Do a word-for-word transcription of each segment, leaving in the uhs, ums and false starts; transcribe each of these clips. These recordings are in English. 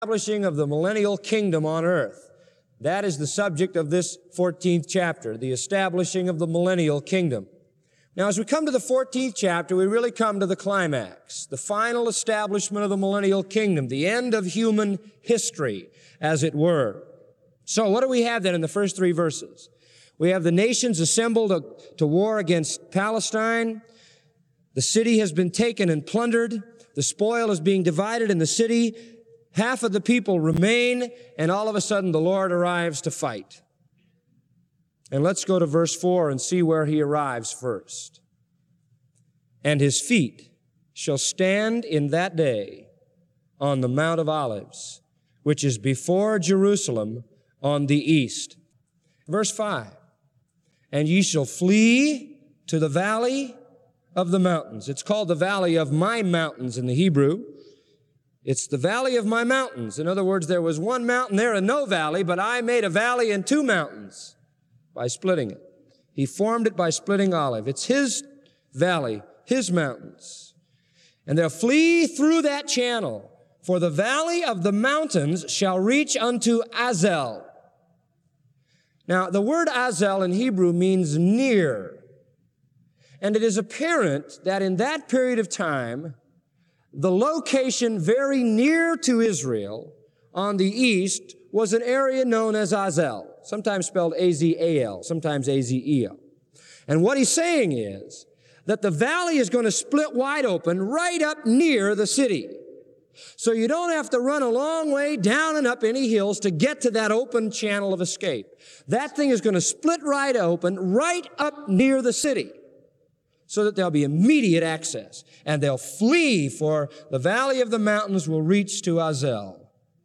establishing of the millennial kingdom on earth. That is the subject of this fourteenth chapter, the establishing of the millennial kingdom. Now, as we come to the fourteenth chapter, we really come to the climax, the final establishment of the millennial kingdom, the end of human history, as it were. So what do we have then in the first three verses? We have the nations assembled to, to war against Palestine. The city has been taken and plundered. The spoil is being divided in the city. Half of the people remain, and all of a sudden the Lord arrives to fight. And let's go to verse four and see where he arrives first. And his feet shall stand in that day on the Mount of Olives, which is before Jerusalem on the east. Verse five. And ye shall flee to the valley of the mountains. It's called the valley of my mountains in the Hebrew. It's the valley of my mountains. In other words, there was one mountain there and no valley, but I made a valley and two mountains by splitting it. He formed it by splitting Olive. It's his valley, his mountains. And they'll flee through that channel, for the valley of the mountains shall reach unto Azel. Now, the word Azel in Hebrew means near. And it is apparent that in that period of time, the location very near to Israel on the east was an area known as Azel, sometimes spelled A Z A L, sometimes A Z E L. And what he's saying is that the valley is going to split wide open right up near the city. So you don't have to run a long way down and up any hills to get to that open channel of escape. That thing is going to split right open right up near the city, so that there'll be immediate access. And they'll flee, for the valley of the mountains will reach to Azel.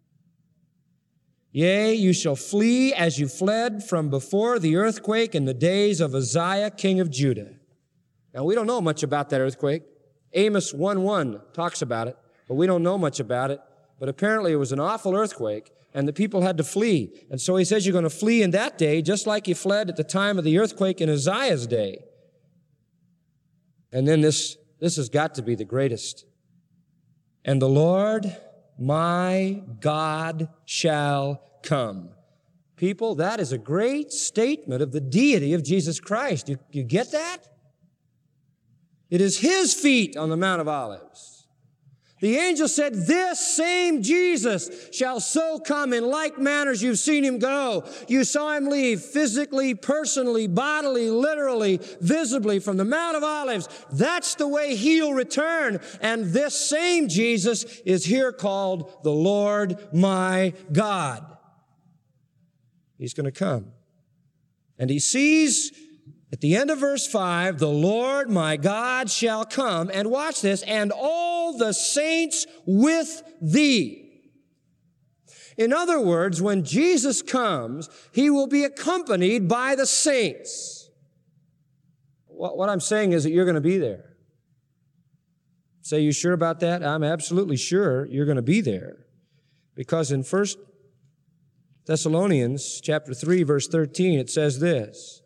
Yea, you shall flee as you fled from before the earthquake in the days of Uzziah, king of Judah. Now, we don't know much about that earthquake. Amos one one talks about it, but we don't know much about it. But apparently it was an awful earthquake, and the people had to flee. And so he says you're going to flee in that day, just like you fled at the time of the earthquake in Uzziah's day. And then this, this has got to be the greatest. And the Lord my God shall come. People, that is a great statement of the deity of Jesus Christ. You, you get that? It is his feet on the Mount of Olives. The angel said, this same Jesus shall so come in like manner as you've seen him go. You saw him leave physically, personally, bodily, literally, visibly from the Mount of Olives. That's the way he'll return. And this same Jesus is here called the Lord my God. He's going to come. And he sees at the end of verse five, the Lord my God shall come, and watch this, and all the saints with thee. In other words, when Jesus comes, he will be accompanied by the saints. What, what I'm saying is that you're going to be there. Say, you sure about that? I'm absolutely sure you're going to be there. Because in First Thessalonians chapter three, verse thirteen, it says this,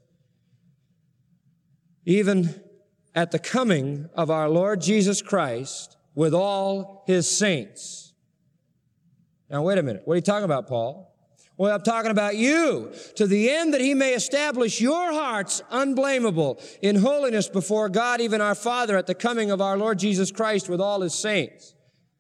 even at the coming of our Lord Jesus Christ with all his saints. Now, wait a minute. What are you talking about, Paul? Well, I'm talking about you, to the end that he may establish your hearts unblameable in holiness before God, even our Father, at the coming of our Lord Jesus Christ with all his saints.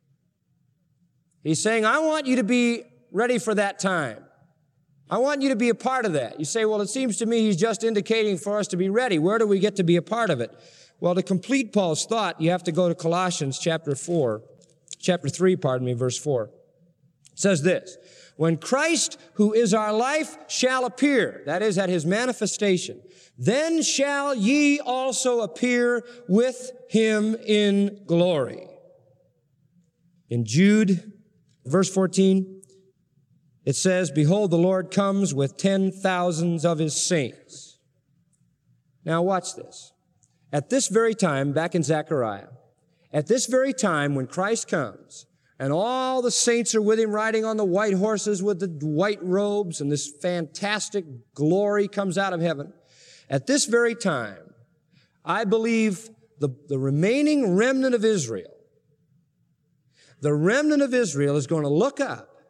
He's saying, I want you to be ready for that time. I want you to be a part of that. You say, well, it seems to me he's just indicating for us to be ready. Where do we get to be a part of it? Well, to complete Paul's thought, you have to go to Colossians chapter four, chapter three, pardon me, verse four. It says this, when Christ, who is our life, shall appear, that is, at his manifestation, then shall ye also appear with him in glory. In Jude, verse fourteen, it says, behold, the Lord comes with ten thousands of his saints. Now watch this. At this very time, back in Zechariah, at this very time when Christ comes, and all the saints are with him riding on the white horses with the white robes, and this fantastic glory comes out of heaven, at this very time, I believe the, the remaining remnant of Israel, the remnant of Israel is going to look up